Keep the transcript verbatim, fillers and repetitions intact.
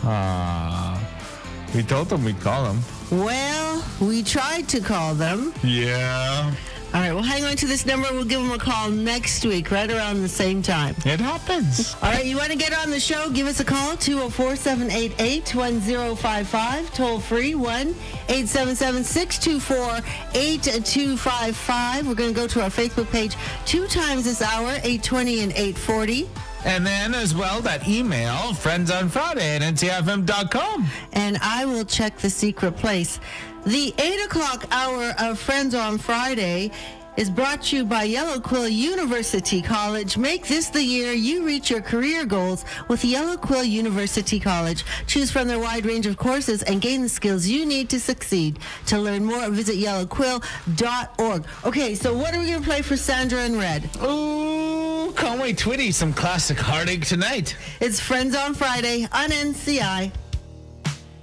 Uh, we told them we'd call them. Well, we tried to call them. Yeah. All right, well, hang on to this number. We'll give them a call next week, right around the same time. It happens. All right, you want to get on the show? Give us a call, two oh four, seven eight eight, one oh five five. Toll free, one eight seven seven, six two four, eight two five five. We're going to go to our Facebook page two times this hour, eight twenty and eight forty. And then as well, that email, friends on friday at n t f m dot com. And I will check the secret place. The eight o'clock hour of Friends on Friday is brought to you by Yellow Quill University College. Make this the year you reach your career goals with Yellow Quill University College. Choose from their wide range of courses and gain the skills you need to succeed. To learn more, visit yellow quill dot org. Okay, so what are we going to play for Sandra and Red? Ooh, Conway Twitty, some classic Heartache tonight. It's Friends on Friday on N C I.